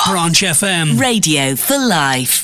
Branch FM. Radio for life.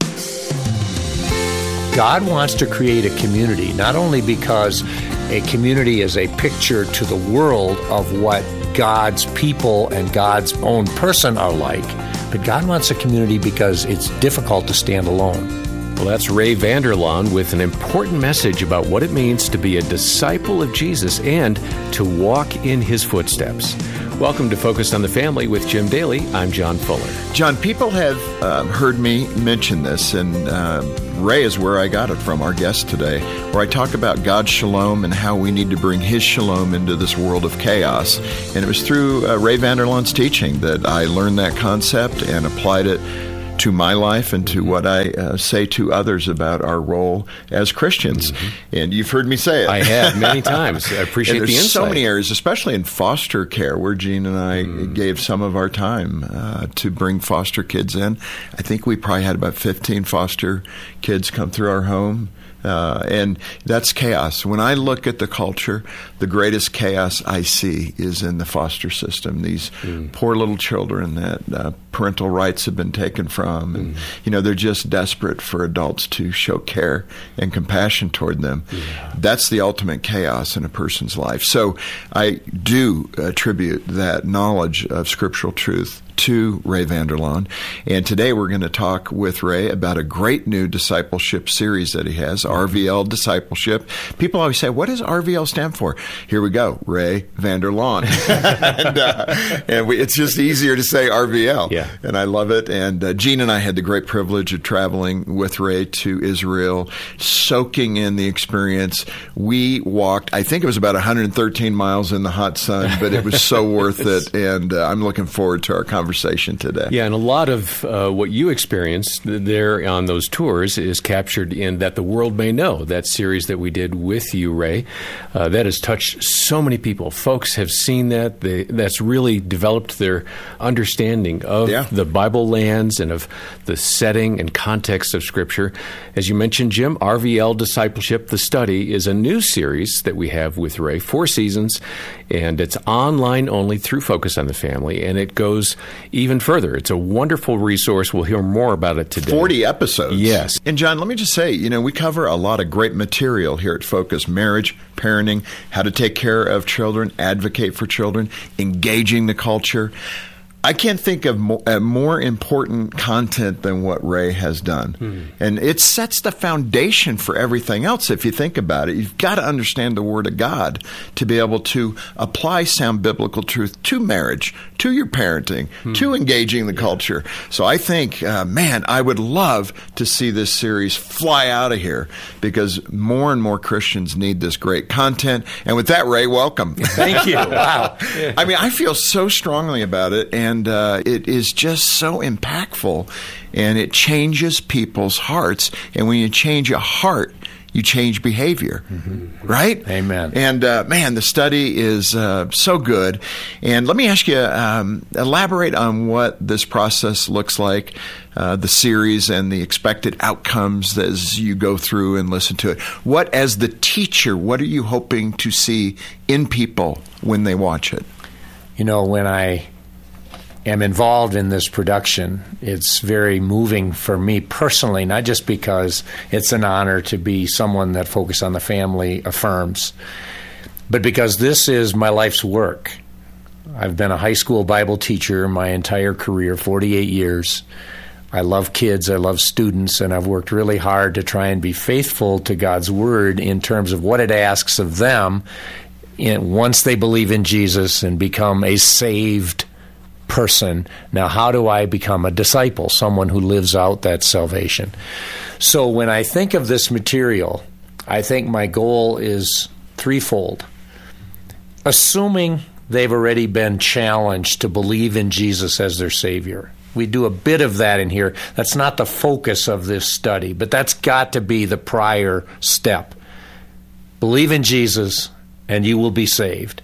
God wants to create a community, not only because a community is a picture to the world of what God's people and God's own person are like, but God wants a community because it's difficult to stand alone. Well, that's Ray Vander Laan with an important message about what it means to be a disciple of Jesus and to walk in his footsteps. Welcome to Focus on the Family with Jim Daly. I'm John Fuller. John, people have heard me mention this, and Ray is where I got it from, our guest today, where I talk about God's shalom and how we need to bring his shalom into this world of chaos. And it was through Ray Vander Laan's teaching that I learned that concept and applied it to my life and to what I say to others about our role as Christians. Mm-hmm. And you've heard me say it. I have many times. I appreciate the insight. There's so many areas, especially in foster care, where Gene and I gave some of our time to bring foster kids in. I think we probably had about 15 foster kids come through our home. And that's chaos. When I look at the culture, the greatest chaos I see is in the foster system. These poor little children that parental rights have been taken from. And, they're just desperate for adults to show care and compassion toward them. Yeah. That's the ultimate chaos in a person's life. So I do attribute that knowledge of scriptural truth to Ray Vander Laan. And today we're going to talk with Ray about a great new discipleship series that he has, RVL Discipleship. People always say, what does RVL stand for? Here we go, Ray Vander Laan. and it's just easier to say RVL. Yeah. And I love it. And Gene and I had the great privilege of traveling with Ray to Israel, soaking in the experience. We walked, I think it was about 113 miles in the hot sun, but it was so worth it. And I'm looking forward to our conversation today. Yeah, and a lot of what you experienced there on those tours is captured in That the World May Know, that series that we did with you, Ray. That has touched so many people. Folks have seen that. That's really developed their understanding of the Bible lands and of the setting and context of Scripture. As you mentioned, Jim, RVL Discipleship, the Study, is a new series that we have with Ray, 4 seasons, and it's online only through Focus on the Family, and it goes even further. It's a wonderful resource. We'll hear more about it today. 40 episodes. Yes. And John, let me just say, we cover a lot of great material here at Focus: marriage, parenting, how to take care of children, advocate for children, engaging the culture. I can't think of more important content than what Ray has done. And it sets the foundation for everything else. If you think about it, you've got to understand the Word of God to be able to apply sound biblical truth to marriage, to your parenting, to engaging the culture. So I think, I would love to see this series fly out of here because more and more Christians need this great content. And with that, Ray, welcome. Thank you. Wow. I feel so strongly about it. And it is just so impactful, and it changes people's hearts. And when you change a heart, you change behavior, right? Amen. And the study is so good. And let me ask you, elaborate on what this process looks like, the series and the expected outcomes as you go through and listen to it. What, as the teacher, what are you hoping to see in people when they watch it? When I am involved in this production, it's very moving for me personally, not just because it's an honor to be someone that Focus on the Family affirms, but because this is my life's work. I've been a high school Bible teacher my entire career, 48 years. I love kids, I love students, and I've worked really hard to try and be faithful to God's Word in terms of what it asks of them once they believe in Jesus and become a saved person. Now, how do I become a disciple, someone who lives out that salvation? So when I think of this material, I think my goal is threefold. Assuming they've already been challenged to believe in Jesus as their Savior. We do a bit of that in here. That's not the focus of this study, but that's got to be the prior step. Believe in Jesus, and you will be saved.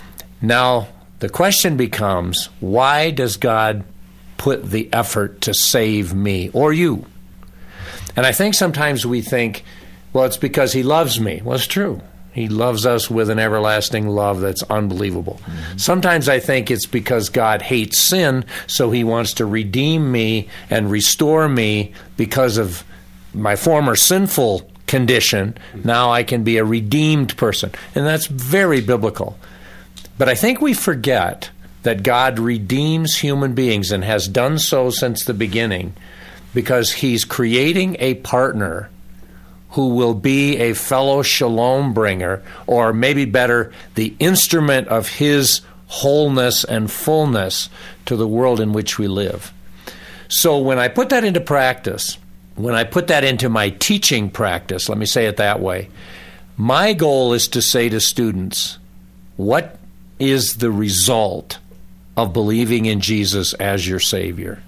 Now, the question becomes, why does God put the effort to save me or you? And I think sometimes we think, well, it's because He loves me. Well, it's true. He loves us with an everlasting love that's unbelievable. Sometimes I think it's because God hates sin, so he wants to redeem me and restore me because of my former sinful condition. Now I can be a redeemed person. And that's very biblical. But I think we forget that God redeems human beings and has done so since the beginning because he's creating a partner who will be a fellow shalom bringer, or maybe better, the instrument of his wholeness and fullness to the world in which we live. So when I put that into practice, when I put that into my teaching practice, let me say it that way, my goal is to say to students, what is the result of believing in Jesus as your Savior?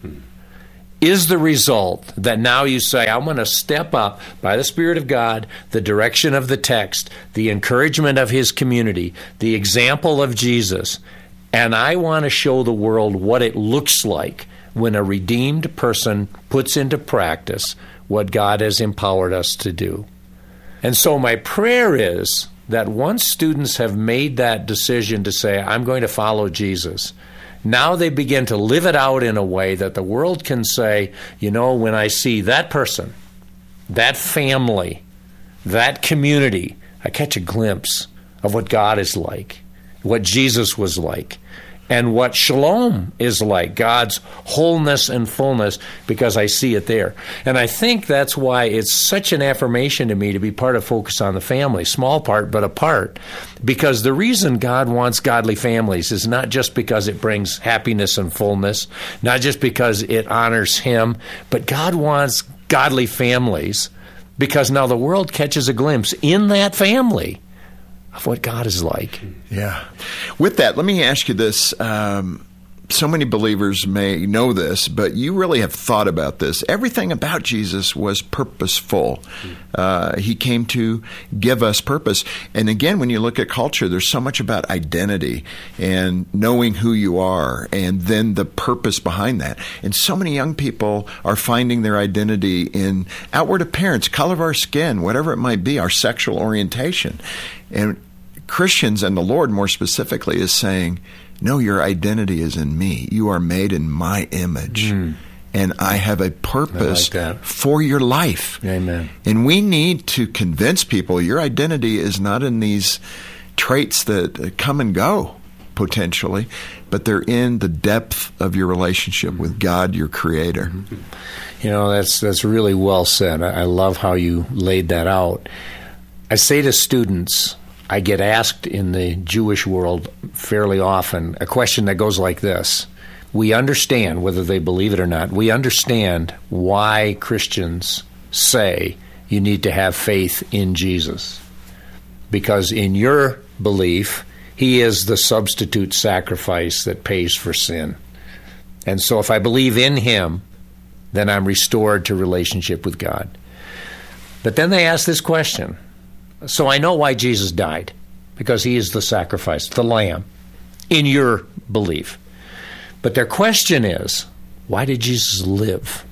Is the result that now you say, I'm going to step up by the Spirit of God, the direction of the text, the encouragement of his community, the example of Jesus, and I want to show the world what it looks like when a redeemed person puts into practice what God has empowered us to do. And so my prayer is that once students have made that decision to say, I'm going to follow Jesus, now they begin to live it out in a way that the world can say, you know, when I see that person, that family, that community, I catch a glimpse of what God is like, what Jesus was like, and what shalom is like, God's wholeness and fullness, because I see it there. And I think that's why it's such an affirmation to me to be part of Focus on the Family, small part, but a part. Because the reason God wants godly families is not just because it brings happiness and fullness, not just because it honors him, but God wants godly families because now the world catches a glimpse in that family of what God is like. Yeah. With that, let me ask you this. So many believers may know this, but you really have thought about this. Everything about Jesus was purposeful. He came to give us purpose. And again, when you look at culture, there's so much about identity and knowing who you are and then the purpose behind that. And so many young people are finding their identity in outward appearance, color of our skin, whatever it might be, our sexual orientation. And Christians and the Lord more specifically is saying, no, your identity is in me. You are made in my image. And I have a purpose for your life. Amen. And we need to convince people your identity is not in these traits that come and go, potentially, but they're in the depth of your relationship with God, your Creator. You know, that's really well said. I love how you laid that out. I say to students, I get asked in the Jewish world fairly often a question that goes like this. We understand, whether they believe it or not, we understand why Christians say you need to have faith in Jesus. Because in your belief, he is the substitute sacrifice that pays for sin. And so if I believe in him, then I'm restored to relationship with God. But then they ask this question. So I know why Jesus died, because he is the sacrifice, the lamb, in your belief. But their question is, why did Jesus live?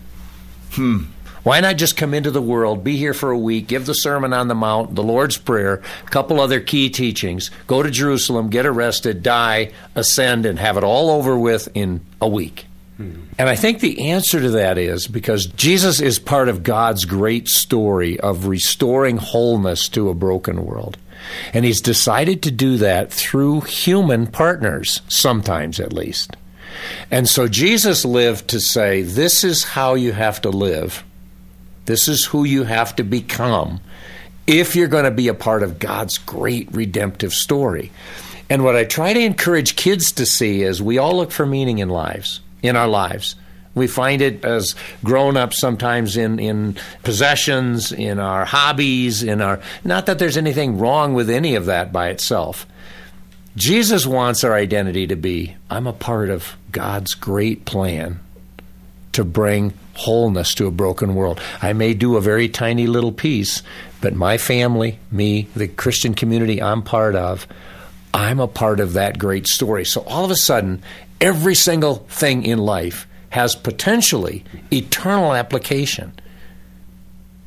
Why not just come into the world, be here for a week, give the Sermon on the Mount, the Lord's Prayer, a couple other key teachings, go to Jerusalem, get arrested, die, ascend, and have it all over with in a week? And I think the answer to that is because Jesus is part of God's great story of restoring wholeness to a broken world. And he's decided to do that through human partners, sometimes at least. And so Jesus lived to say, this is how you have to live. This is who you have to become if you're going to be a part of God's great redemptive story. And what I try to encourage kids to see is we all look for meaning in our lives. We find it as grown-ups sometimes in possessions, in our hobbies, not that there's anything wrong with any of that by itself. Jesus wants our identity to be, I'm a part of God's great plan to bring wholeness to a broken world. I may do a very tiny little piece, but my family, me, the Christian community I'm part of, I'm a part of that great story. So all of a sudden, every single thing in life has potentially eternal application.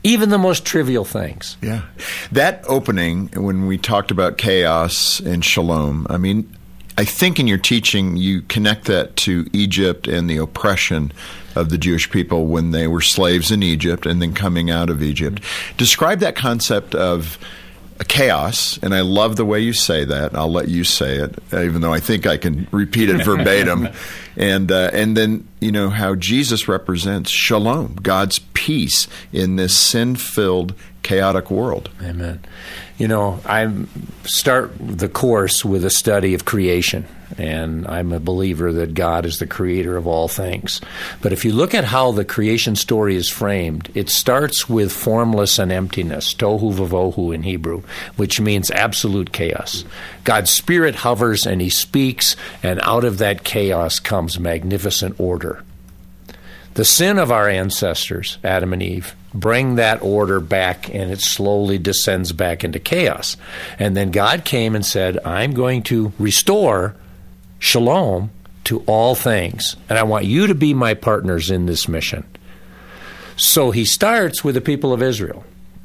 even the most trivial things. Yeah. That opening, when we talked about chaos and shalom, I mean, I think in your teaching you connect that to Egypt and the oppression of the Jewish people when they were slaves in Egypt and then coming out of Egypt. Describe that concept of chaos, and I love the way you say that. I'll let you say it, even though I think I can repeat it verbatim. And then, you know, how Jesus represents shalom, God's peace in this sin-filled, chaotic world. Amen. You know, I start the course with a study of creation, and I'm a believer that God is the creator of all things. But if you look at how the creation story is framed, it starts with formless and emptiness, tohu vavohu in Hebrew, which means absolute chaos. God's Spirit hovers and He speaks, and out of that chaos comes magnificent order. The sin of our ancestors, Adam and Eve, bring that order back, and it slowly descends back into chaos. And then God came and said, I'm going to restore shalom to all things, and I want you to be my partners in this mission. So He starts with the people of Israel.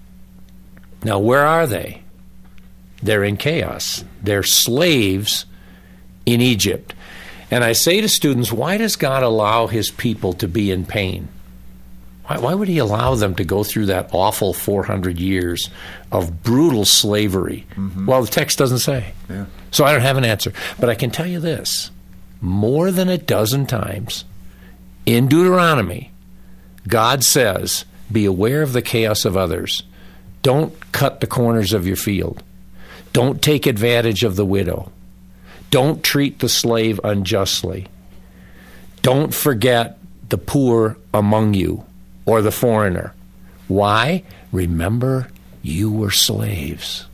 Now, where are they? They're in chaos. They're slaves in Egypt. And I say to students, why does God allow His people to be in pain? Why would He allow them to go through that awful 400 years of brutal slavery? Mm-hmm. Well, the text doesn't say. Yeah. So I don't have an answer. But I can tell you this. More than a dozen times in Deuteronomy, God says, be aware of the chaos of others. Don't cut the corners of your field. Don't take advantage of the widow. Don't treat the slave unjustly. Don't forget the poor among you or the foreigner. Why? Remember, you were slaves.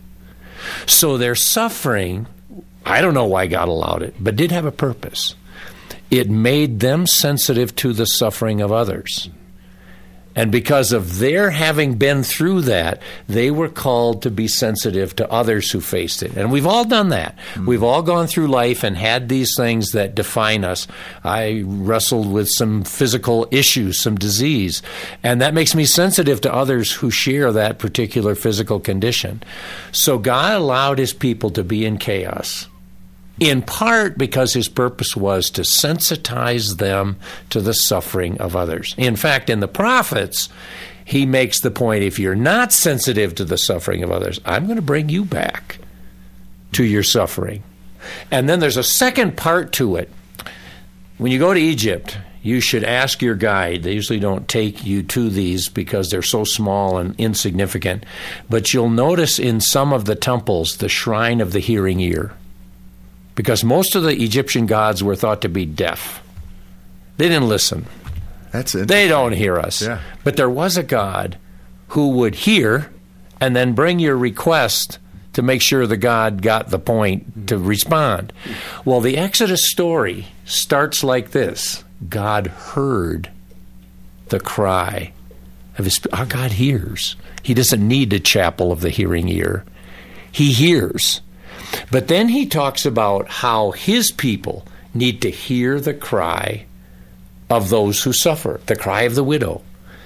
So their suffering, I don't know why God allowed it, but did have a purpose. It made them sensitive to the suffering of others. And because of their having been through that, they were called to be sensitive to others who faced it. And we've all done that. Mm-hmm. We've all gone through life and had these things that define us. I wrestled with some physical issues, some disease, and that makes me sensitive to others who share that particular physical condition. So God allowed His people to be in chaos, in part because His purpose was to sensitize them to the suffering of others. In fact, in the prophets, He makes the point, if you're not sensitive to the suffering of others, I'm going to bring you back to your suffering. And then there's a second part to it. When you go to Egypt, you should ask your guide. They usually don't take you to these because they're so small and insignificant. But you'll notice in some of the temples the shrine of the hearing ear, because most of the Egyptian gods were thought to be deaf. They didn't listen. That's it. They don't hear us. Yeah. But there was a God who would hear and then bring your request to make sure the God got the point to respond. Well, the Exodus story starts like this. God heard the cry of His people. Our God hears. He doesn't need a chapel of the hearing ear. He hears. But then He talks about how His people need to hear the cry of those who suffer, the cry of the widow.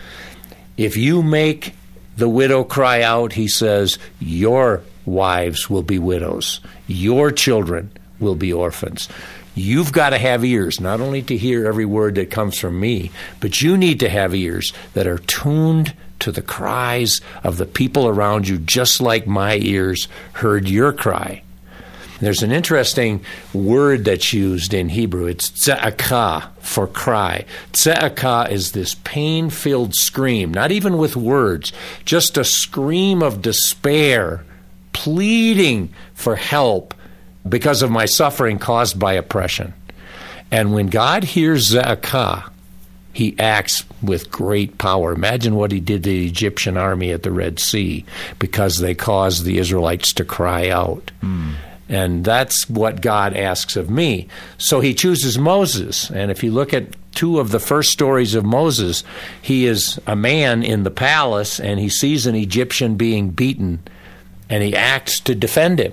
If you make the widow cry out, He says, your wives will be widows. Your children will be orphans. You've got to have ears, not only to hear every word that comes from me, but you need to have ears that are tuned to the cries of the people around you, just like my ears heard your cry. There's an interesting word that's used in Hebrew. It's tza'akah, for cry. Tza'akah is this pain-filled scream, not even with words, just a scream of despair, pleading for help because of my suffering caused by oppression. And when God hears tza'akah, He acts with great power. Imagine what He did to the Egyptian army at the Red Sea because they caused the Israelites to cry out. And that's what God asks of me. So He chooses Moses. And if you look at two of the first stories of Moses, he is a man in the palace, and he sees an Egyptian being beaten, and he acts to defend him.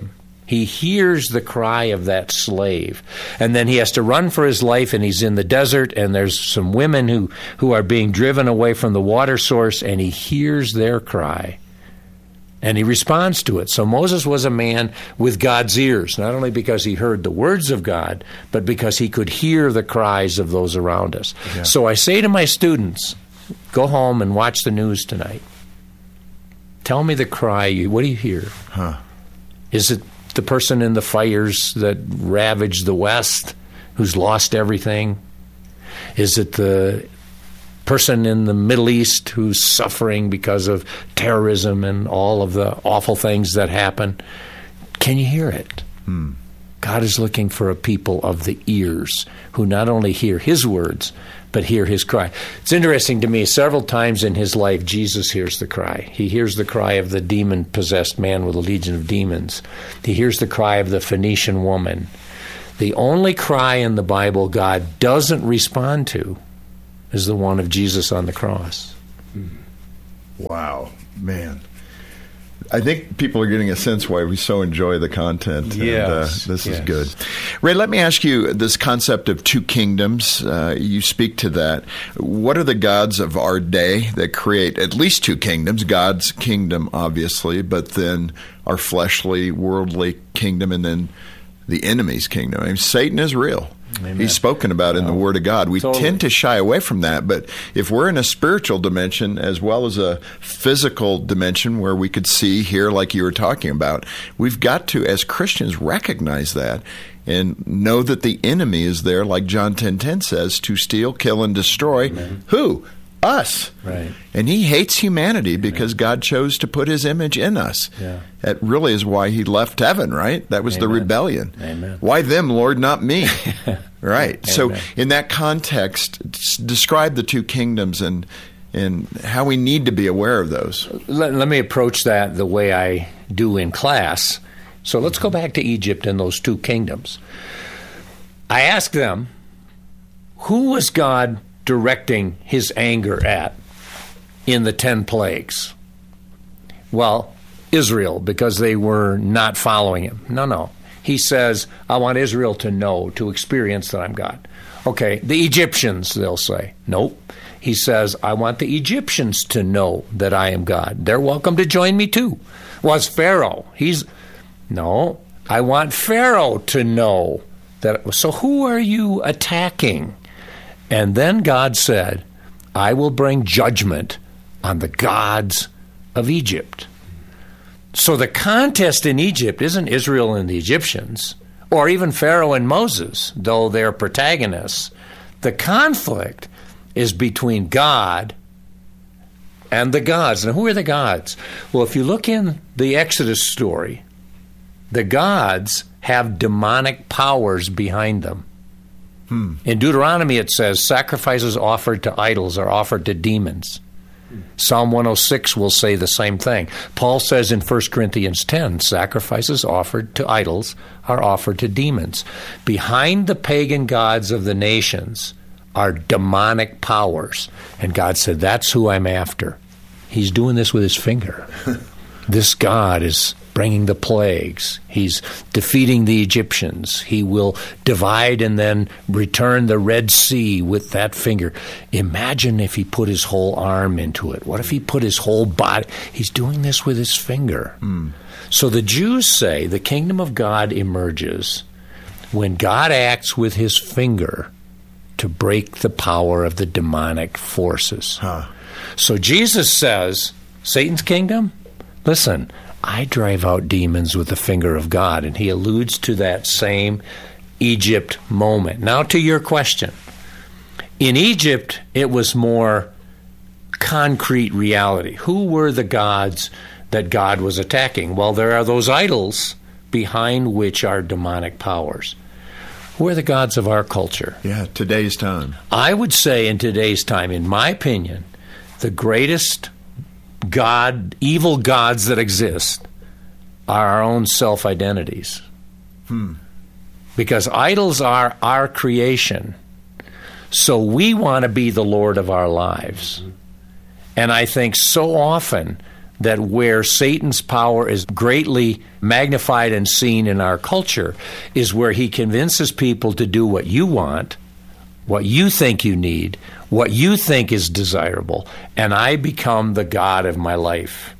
He hears the cry of that slave. And then he has to run for his life, and he's in the desert, and there's some women who are being driven away from the water source, and he hears their cry. And he responds to it. So Moses was a man with God's ears, not only because he heard the words of God, but because he could hear the cries of those around us. Yeah. So I say to my students, go home and watch the news tonight. Tell me the cry. What do you hear? Is it the person in the fires that ravaged the West who's lost everything? Is it the person in the Middle East who's suffering because of terrorism and all of the awful things that happen? Can you hear it? God is looking for a people of the ears who not only hear his words, but hear his cry. It's interesting to me, several times in his life, Jesus hears the cry. He hears the cry of the demon-possessed man with a legion of demons. He hears the cry of the Phoenician woman. The only cry in the Bible God doesn't respond to is the one of Jesus on the cross. Wow, man. I think people are getting a sense why we so enjoy the content. Yes, and, this is good. Ray, let me ask you this concept of two kingdoms. You speak to that. What are the gods of our day that create at least two kingdoms? God's kingdom, obviously, but then our fleshly, worldly kingdom, and then the enemy's kingdom. I mean, Satan is real. Amen. He's spoken about in the Word of God. We tend to shy away from that, but if we're in a spiritual dimension as well as a physical dimension where we could see, hear, like you were talking about, we've got to, as Christians, recognize that and know that the enemy is there, like John 10:10 says, to steal, kill, and destroy. Amen. Who? Us. Right. And he hates humanity because God chose to put his image in us. Yeah. That really is why he left heaven, right? That was the rebellion. Amen. Why them, Lord, not me? Right. Amen. So in that context, describe the two kingdoms and how we need to be aware of those. Let me approach that the way I do in class. So let's go back to Egypt and those two kingdoms. I asked them, who was God directing his anger at in the 10 plagues? Well, Israel, because they were not following him. No. He says, I want Israel to know, to experience that I'm God. Okay, the Egyptians, they'll say. Nope. He says, I want the Egyptians to know that I am God. They're welcome to join me too. Was Pharaoh. No, I want Pharaoh to know that. So who are you attacking? And then God said, I will bring judgment on the gods of Egypt. So the contest in Egypt isn't Israel and the Egyptians, or even Pharaoh and Moses, though they're protagonists. The conflict is between God and the gods. Now, who are the gods? Well, if you look in the Exodus story, the gods have demonic powers behind them. In Deuteronomy, it says sacrifices offered to idols are offered to demons. Psalm 106 will say the same thing. Paul says in 1 Corinthians 10, sacrifices offered to idols are offered to demons. Behind the pagan gods of the nations are demonic powers. And God said, that's who I'm after. He's doing this with his finger. This God is bringing the plagues. He's defeating the Egyptians. He will divide and then return the Red Sea with that finger. Imagine if he put his whole arm into it. What if he put his whole body? He's doing this with his finger. So the Jews say the kingdom of God emerges when God acts with his finger to break the power of the demonic forces. So Jesus says, Satan's kingdom? Listen, I drive out demons with the finger of God. And he alludes to that same Egypt moment. Now to your question. In Egypt, it was more concrete reality. Who were the gods that God was attacking? Well, there are those idols behind which are demonic powers. Who are the gods of our culture? Yeah, today's time. I would say in today's time, in my opinion, the greatest evil gods that exist are our own self-identities. Because idols are our creation. So we want to be the Lord of our lives. And I think so often that where Satan's power is greatly magnified and seen in our culture is where he convinces people to do what you want, what you think you need, what you think is desirable, and I become the God of my life.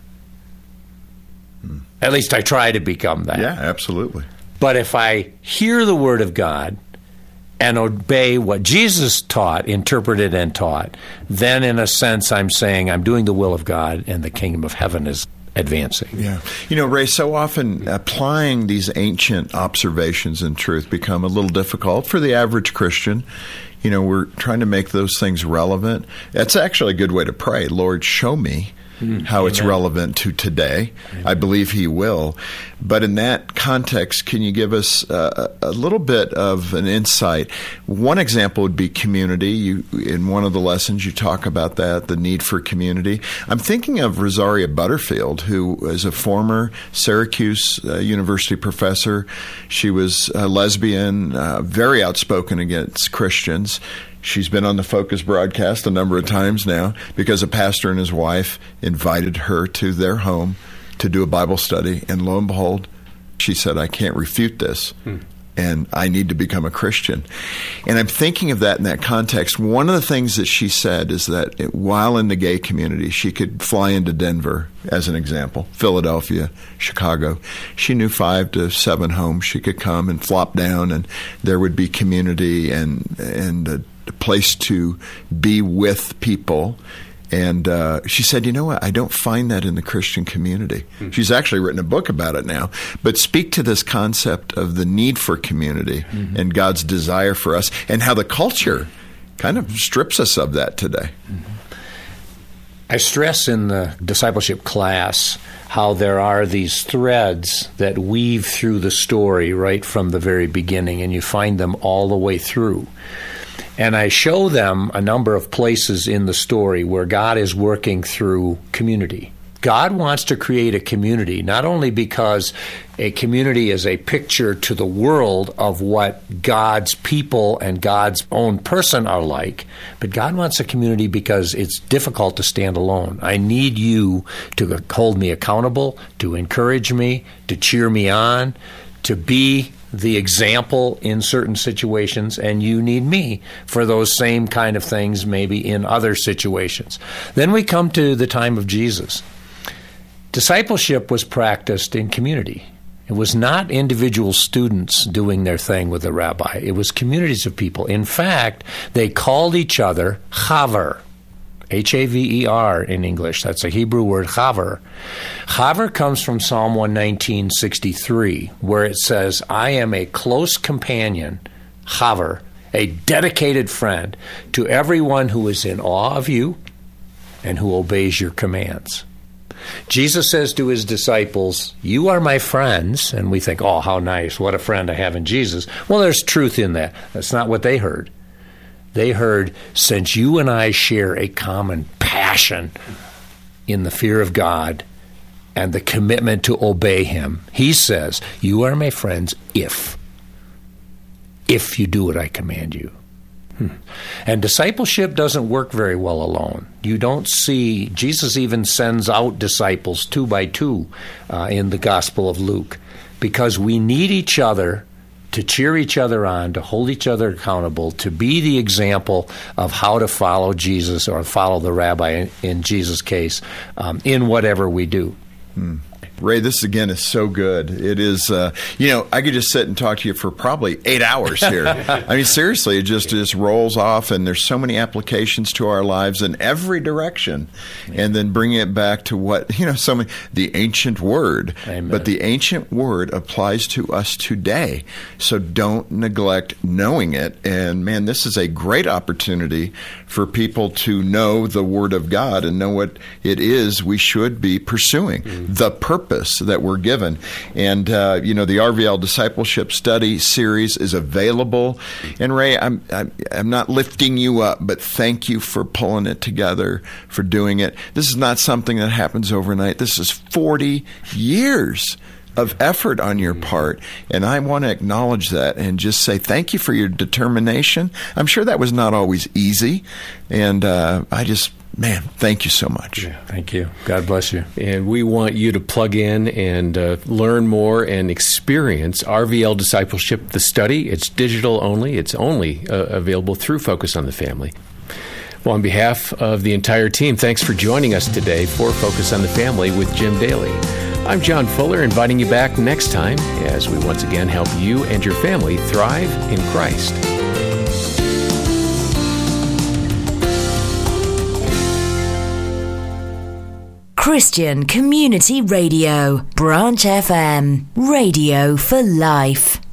At least I try to become that. Yeah, absolutely. But if I hear the Word of God and obey what Jesus taught, interpreted and taught, then in a sense I'm saying I'm doing the will of God and the kingdom of heaven is advancing. Yeah. You know, Ray, so often applying these ancient observations and truth become a little difficult for the average Christian. You know, we're trying to make those things relevant. That's actually a good way to pray. Lord, show me how it's relevant to today. Amen. I believe he will. But in that context, can you give us a little bit of an insight? One example would be community. In one of the lessons, you talk about that, the need for community. I'm thinking of Rosaria Butterfield, who is a former Syracuse University professor. She was a lesbian, very outspoken against Christians. She's been on the Focus broadcast a number of times now because a pastor and his wife invited her to their home to do a Bible study. And lo and behold, she said, I can't refute this, and I need to become a Christian. And I'm thinking of that in that context. One of the things that she said is that while in the gay community, she could fly into Denver, as an example, Philadelphia, Chicago. She knew 5 to 7 homes she could come and flop down, and there would be community and a place to be with people. And she said, you know what, I don't find that in the Christian community. She's actually written a book about it now. But speak to this concept of the need for community and God's desire for us and how the culture kind of strips us of that today. I stress in the discipleship class how there are these threads that weave through the story right from the very beginning, and you find them all the way through. And I show them a number of places in the story where God is working through community. God wants to create a community, not only because a community is a picture to the world of what God's people and God's own person are like, but God wants a community because it's difficult to stand alone. I need you to hold me accountable, to encourage me, to cheer me on, to be the example in certain situations, and you need me for those same kind of things maybe in other situations. Then we come to the time of Jesus. Discipleship was practiced in community. It was not individual students doing their thing with the rabbi. It was communities of people. In fact, they called each other chaver. H-A-V-E-R in English. That's a Hebrew word, chaver. Chaver comes from Psalm 119:63, where it says, I am a close companion, chaver, a dedicated friend to everyone who is in awe of you and who obeys your commands. Jesus says to his disciples, you are my friends. And we think, oh, how nice. What a friend I have in Jesus. Well, there's truth in that. That's not what they heard. They heard, since you and I share a common passion in the fear of God and the commitment to obey him, he says, you are my friends if you do what I command you. And discipleship doesn't work very well alone. You don't see, Jesus even sends out disciples 2 by 2 in the Gospel of Luke, because we need each other to cheer each other on, to hold each other accountable, to be the example of how to follow Jesus or follow the rabbi, in Jesus' case, in whatever we do. Ray, this again is so good. It is, I could just sit and talk to you for probably 8 hours here. I mean, seriously, it just rolls off, and there's so many applications to our lives in every direction. And then bringing it back to what, the ancient word. Amen. But the ancient word applies to us today. So don't neglect knowing it. And man, this is a great opportunity for people to know the Word of God and know what it is we should be pursuing, the purpose that we're given. And, the RVL Discipleship Study Series is available. And Ray, I'm not lifting you up, but thank you for pulling it together, for doing it. This is not something that happens overnight. This is 40 years of effort on your part, and I want to acknowledge that and just say thank you for your determination. I'm sure that was not always easy, and I just man, thank you so much. Yeah, thank you. God bless you. And we want you to plug in and learn more and experience RVL Discipleship, the study. It's digital only. It's only available through Focus on the Family. Well, on behalf of the entire team, thanks for joining us today for Focus on the Family with Jim Daly. I'm John Fuller, inviting you back next time as we once again help you and your family thrive in Christ. Christian Community Radio, Branch FM, radio for life.